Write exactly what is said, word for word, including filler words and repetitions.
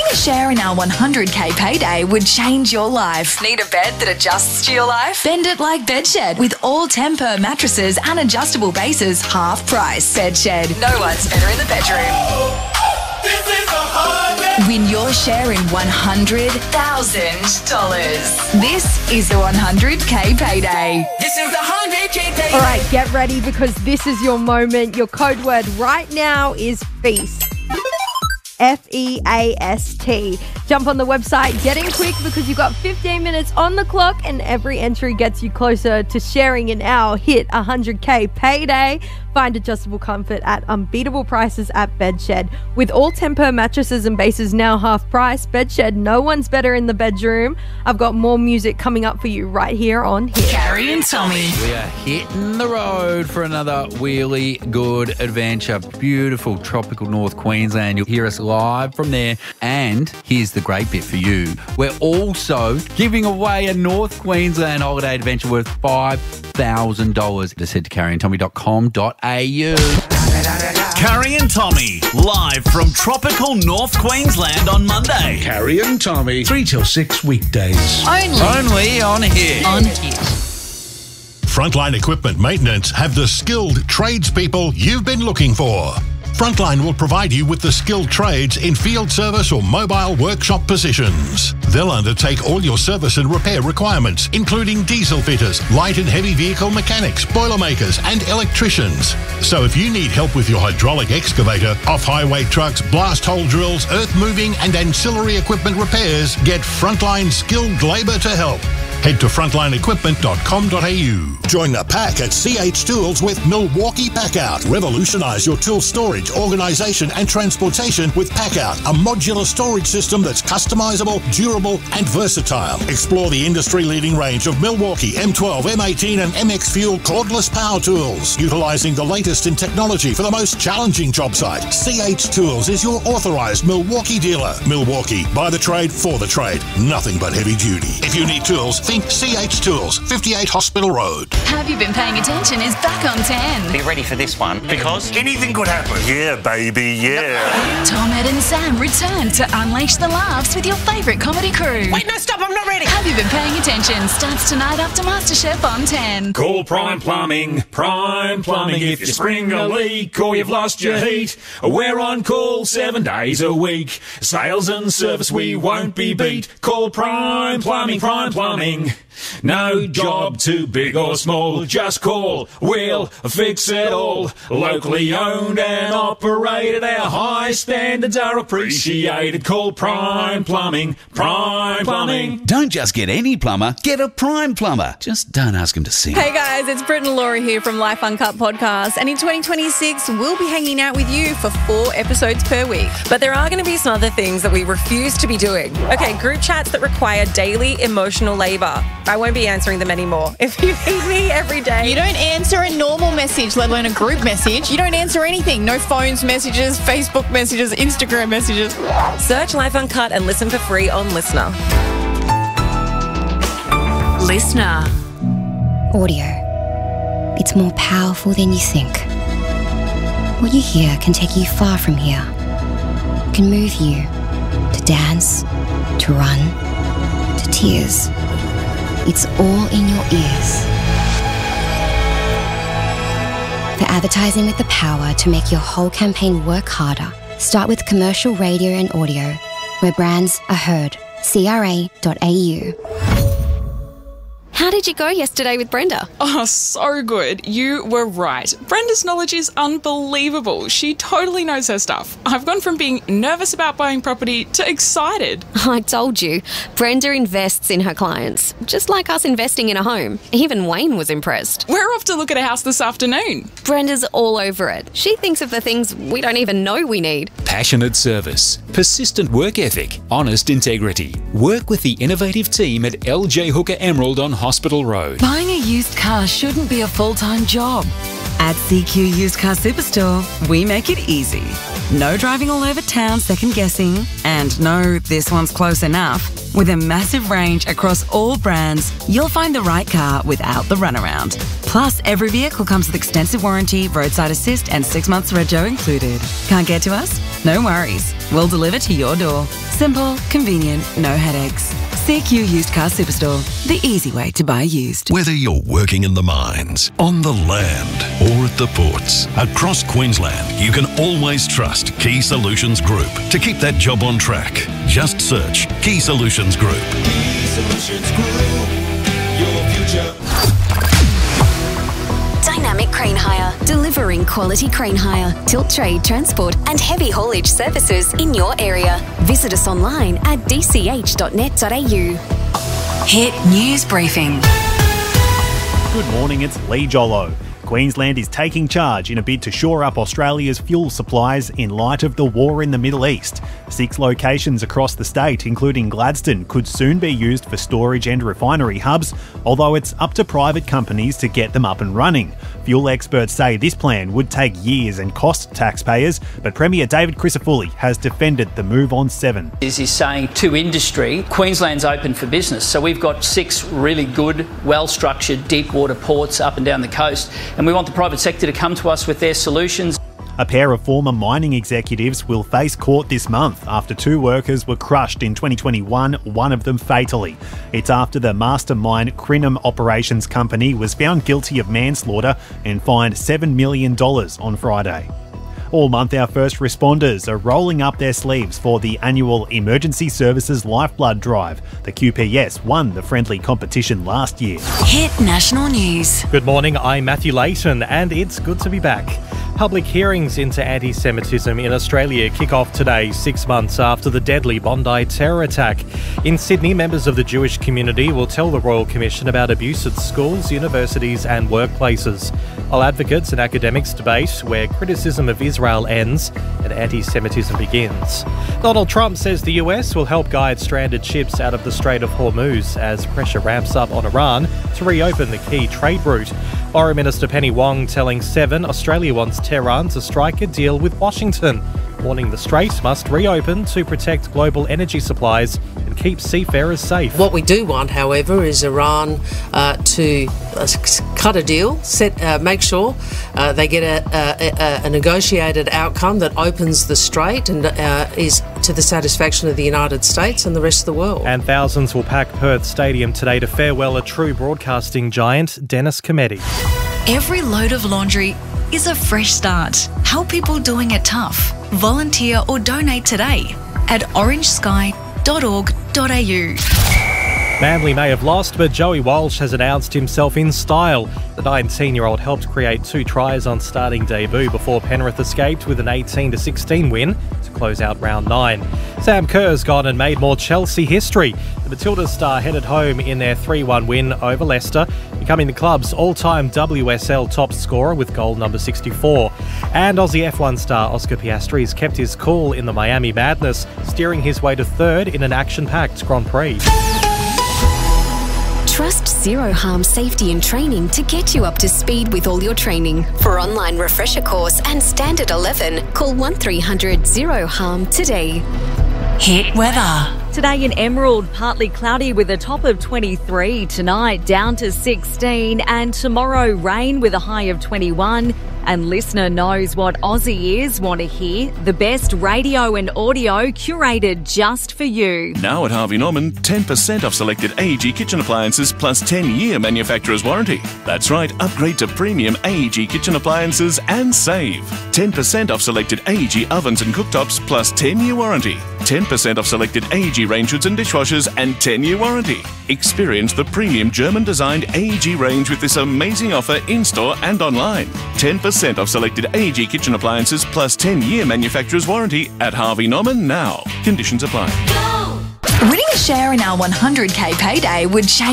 a share in our one hundred K payday would change your life? Need a bed that adjusts to your life? Bend it like Bedshed with all Tempur mattresses and adjustable bases, half price. Bedshed, no one's better in the bedroom. This is a hundred. Win your share in one hundred thousand dollars. This is the one hundred K payday. This is the one hundred K payday. All right, get ready because this is your moment. Your code word right now is feast. F E A S T. Jump on the website, get in quick because you've got fifteen minutes on the clock and every entry gets you closer to sharing in our hit one hundred K payday. Find adjustable comfort at unbeatable prices at Bedshed. With all Tempur mattresses and bases now half price, Bedshed, no one's better in the bedroom. I've got more music coming up for you right here on Hit. Carrie and Tommy. We are hitting the road for another really good adventure. Beautiful tropical North Queensland. You'll hear us live from there. And here's the great bit for you. We're also giving away a North Queensland holiday adventure worth five thousand dollars. Just head to carrie and tommy dot com dot a u. Carrie and Tommy, live from tropical North Queensland on Monday. Carrie and Tommy, three till six weekdays. Only, Only on Hit. on Hit. Frontline Equipment Maintenance have the skilled tradespeople you've been looking for. Frontline will provide you with the skilled trades in field service or mobile workshop positions. They'll undertake all your service and repair requirements, including diesel fitters, light and heavy vehicle mechanics, boilermakers and electricians. So if you need help with your hydraulic excavator, off-highway trucks, blast hole drills, earth moving and ancillary equipment repairs, get Frontline skilled labour to help. Head to frontline equipment dot com dot a u. Join the pack at C H Tools with Milwaukee Packout. Revolutionise your tool storage, organisation and transportation with Packout, a modular storage system that's customisable, durable and versatile. Explore the industry-leading range of Milwaukee M twelve, M eighteen and M X Fuel cordless power tools. Utilising the latest in technology for the most challenging job site, C H Tools is your authorised Milwaukee dealer. Milwaukee, by the trade, for the trade. Nothing but heavy duty. If you need tools, think C H Tools, fifty-eight Hospital Road. Have You Been Paying Attention is back on ten. Be ready for this one because Anything could happen. Yeah, baby, yeah. Tom, Ed and Sam return to unleash the laughs with your favourite comedy crew. Wait, no, stop, I'm not ready. Have You Been Paying Attention starts tonight after MasterChef on ten. Call Prime Plumbing. Prime Plumbing if you spring a leak or you've lost your heat. We're on call seven days a week. Sales and service we won't be beat. Call Prime Plumbing. Prime Plumbing. No job too big or small. Just call. We'll fix it all. Locally owned and operated. Our high standards are appreciated. Call Prime Plumbing. Prime Plumbing. Don't just get any plumber, get a Prime plumber. Just don't ask him to sing. Hey guys, it's Britt and Laura here from Life Uncut Podcast, and in twenty twenty-six we'll be hanging out with you for four episodes per week. But there are going to be some other things that we refuse to be doing. Okay, group chats that require daily emotional labour. I won't be answering them anymore. If you need me every day. You don't answer a normal message, let alone a group message. You don't answer anything. No phones messages, Facebook messages, Instagram messages. Search Life Uncut and listen for free on Listener. Listener. Audio. It's more powerful than you think. What you hear can take you far from here. It can move you to dance, to run, to tears. It's all in your ears. For advertising with the power to make your whole campaign work harder, start with commercial radio and audio, where brands are heard. C R A dot A U. How did you go yesterday with Brenda? Oh, so good. You were right. Brenda's knowledge is unbelievable. She totally knows her stuff. I've gone from being nervous about buying property to excited. I told you. Brenda invests in her clients, just like us investing in a home. Even Wayne was impressed. We're off to look at a house this afternoon. Brenda's all over it. She thinks of the things we don't even know we need. Passionate service, persistent work ethic, honest integrity. Work with the innovative team at L J Hooker Emerald on Hospital Road. Buying a used car shouldn't be a full-time job. At C Q Used Car Superstore, we make it easy. No driving all over town second-guessing, and no, this one's close enough. With a massive range across all brands, you'll find the right car without the runaround. Plus, every vehicle comes with extensive warranty, roadside assist, and six months rego included. Can't get to us? No worries. We'll deliver to your door. Simple, convenient, no headaches. C Q Used Car Superstore, the easy way to buy used. Whether you're working in the mines, on the land, or at the ports, across Queensland, you can always trust Key Solutions Group to keep that job on track. Just search Key Solutions Group. Key Solutions Group, your future. Dynamic Crane Hire, delivering quality crane hire, tilt trade, transport and heavy haulage services in your area. Visit us online at d c h dot net dot a u. Hit News Briefing. Good morning, it's Lee Jollo. Queensland is taking charge in a bid to shore up Australia's fuel supplies in light of the war in the Middle East. Six locations across the state, including Gladstone, could soon be used for storage and refinery hubs, although it's up to private companies to get them up and running. Fuel experts say this plan would take years and cost taxpayers, but Premier David Crisafulli has defended the move on Seven. Is is saying to industry, Queensland's open for business. So we've got six really good, well-structured deep water ports up and down the coast, and we want the private sector to come to us with their solutions. A pair of former mining executives will face court this month after two workers were crushed in twenty twenty-one, one of them fatally. It's after the mastermind Crinum Operations Company was found guilty of manslaughter and fined seven million dollars on Friday. All month, our first responders are rolling up their sleeves for the annual Emergency Services Lifeblood Drive. The Q P S won the friendly competition last year. Hit National News. Good morning, I'm Matthew Layton, and it's good to be back. Public hearings into anti-Semitism in Australia kick off today, six months after the deadly Bondi terror attack. In Sydney, members of the Jewish community will tell the Royal Commission about abuse at schools, universities and workplaces, while advocates and academics debate where criticism of Israel ends and anti-Semitism begins. Donald Trump says the U S will help guide stranded ships out of the Strait of Hormuz as pressure ramps up on Iran to reopen the key trade route. Foreign Minister Penny Wong telling Seven Australia wants Tehran to strike a deal with Washington, warning the strait must reopen to protect global energy supplies and keep seafarers safe. What we do want, however, is Iran uh, to uh, cut a deal, set, uh, make sure uh, they get a, a, a negotiated outcome that opens the strait and uh, is to the satisfaction of the United States and the rest of the world. And thousands will pack Perth Stadium today to farewell a true broadcasting giant, Dennis Cometti. Every load of laundry is a fresh start. Help people doing it tough. Volunteer or donate today at orange sky dot org dot a u. Manly may have lost, but Joey Walsh has announced himself in style. The nineteen-year-old helped create two tries on starting debut before Penrith escaped with an eighteen to sixteen win to close out round nine. Sam Kerr's gone and made more Chelsea history. The Matildas star headed home in their three one win over Leicester, becoming the club's all-time W S L top scorer with goal number sixty-four. And Aussie F one star Oscar Piastri's kept his cool in the Miami Madness, steering his way to third in an action-packed Grand Prix. Trust Zero Harm Safety and Training to get you up to speed with all your training. For online refresher course and Standard eleven, call one three hundred zero harm today. Hit weather. Today in Emerald, partly cloudy with a top of twenty-three. Tonight, down to sixteen. And tomorrow, rain with a high of twenty-one. And listener knows what Aussie ears want to hear. The best radio and audio curated just for you. Now at Harvey Norman, ten percent off selected A E G kitchen appliances plus ten-year manufacturer's warranty. That's right, upgrade to premium A E G kitchen appliances and save. ten percent off selected A E G ovens and cooktops plus ten-year warranty. ten percent off selected A E G range hoods and dishwashers and ten-year warranty. Experience the premium German-designed A E G range with this amazing offer in-store and online. ten percent off selected A E G kitchen appliances plus ten-year manufacturer's warranty at Harvey Norman now. Conditions apply. Winning a share in our one hundred K payday would change